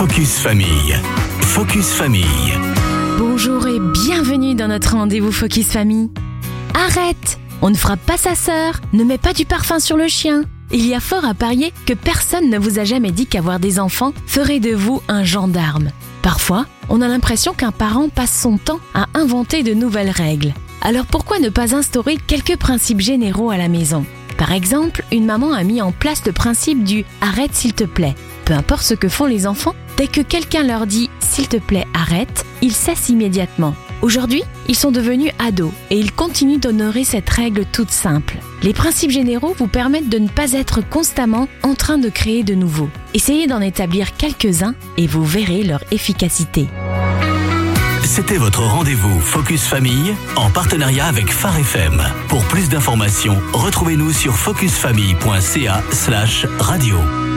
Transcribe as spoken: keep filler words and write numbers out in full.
Focus Famille. Focus Famille. Bonjour et bienvenue dans notre rendez-vous Focus Famille. Arrête! On ne frappe pas sa sœur, ne mets pas du parfum sur le chien. Il y a fort à parier que personne ne vous a jamais dit qu'avoir des enfants ferait de vous un gendarme. Parfois, on a l'impression qu'un parent passe son temps à inventer de nouvelles règles. Alors pourquoi ne pas instaurer quelques principes généraux à la maison ? Par exemple, une maman a mis en place le principe du « arrête s'il te plaît ». Peu importe ce que font les enfants, dès que quelqu'un leur dit « s'il te plaît, arrête », ils cessent immédiatement. Aujourd'hui, ils sont devenus ados et ils continuent d'honorer cette règle toute simple. Les principes généraux vous permettent de ne pas être constamment en train de créer de nouveaux. Essayez d'en établir quelques-uns et vous verrez leur efficacité. C'était votre rendez-vous Focus Famille en partenariat avec Phare F M. Pour plus d'informations, retrouvez-nous sur focusfamille point c a slash radio.